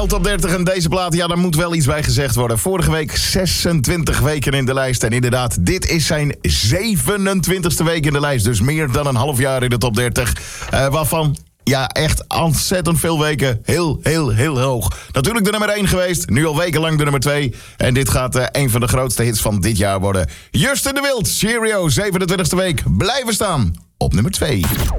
Top 30 en deze plaat, ja, daar moet wel iets bij gezegd worden. Vorige week 26 weken in de lijst. En inderdaad, dit is zijn 27e week in de lijst. Dus meer dan een half jaar in de top 30. Waarvan, ja, echt ontzettend veel weken heel hoog. Natuurlijk de nummer 1 geweest. Nu al wekenlang de nummer 2. En dit gaat een van de grootste hits van dit jaar worden. Justin de Wild, Cheerio, 27e week. Blijven staan op nummer 2.